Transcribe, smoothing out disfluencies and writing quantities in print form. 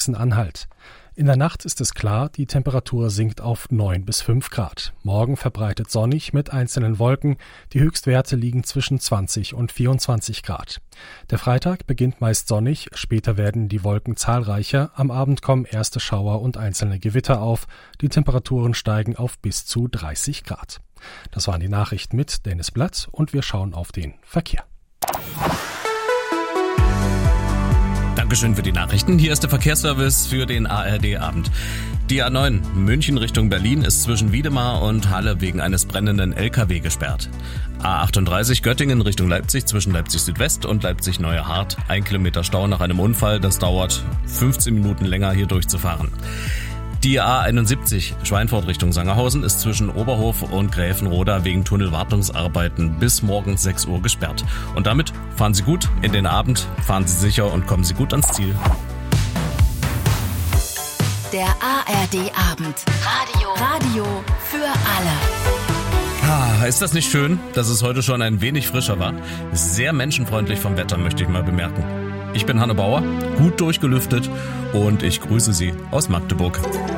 Sachsen-Anhalt. In der Nacht ist es klar, die Temperatur sinkt auf 9 bis 5 Grad. Morgen verbreitet sonnig mit einzelnen Wolken. Die Höchstwerte liegen zwischen 20 und 24 Grad. Der Freitag beginnt meist sonnig, später werden die Wolken zahlreicher. Am Abend kommen erste Schauer und einzelne Gewitter auf. Die Temperaturen steigen auf bis zu 30 Grad. Das waren die Nachrichten mit Dennis Blatt und wir schauen auf den Verkehr. Dankeschön für die Nachrichten. Hier ist der Verkehrsservice für den ARD-Abend. Die A9 München Richtung Berlin ist zwischen Wiedemar und Halle wegen eines brennenden LKW gesperrt. A38 Göttingen Richtung Leipzig zwischen Leipzig Südwest und Leipzig Neue Hart. 1 Kilometer Stau nach einem Unfall. Das dauert 15 Minuten länger, hier durchzufahren. Die A71 Schweinfurt Richtung Sangerhausen ist zwischen Oberhof und Gräfenroda wegen Tunnelwartungsarbeiten bis morgens 6 Uhr gesperrt. Und damit fahren Sie gut in den Abend, fahren Sie sicher und kommen Sie gut ans Ziel. Der ARD-Abend. Radio für alle. Ist das nicht schön, dass es heute schon ein wenig frischer war? Sehr menschenfreundlich vom Wetter, möchte ich mal bemerken. Ich bin Hanne Bauer, gut durchgelüftet und ich grüße Sie aus Magdeburg.